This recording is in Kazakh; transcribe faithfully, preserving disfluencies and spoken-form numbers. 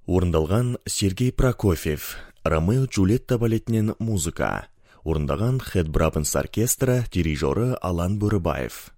Орындалған Сергей Прокофьев, Ромео Джульетта балетінен музыка. Орындаған Хэт Брабенс оркестрі, дирижері Алан Бөрібаев.